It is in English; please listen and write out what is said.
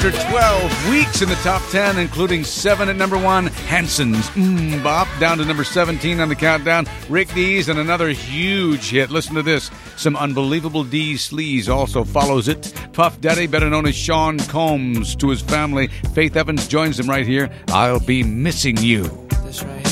after 12 weeks in the top 10, including 7 at number 1. Hanson's Bop down to number 17 on the countdown. Rick Dees and another huge hit. Listen to this. Some unbelievable D sleaze also follows it. Puff Daddy, better known as Sean Combs, to his family. Faith Evans joins them right here. I'll Be Missing You.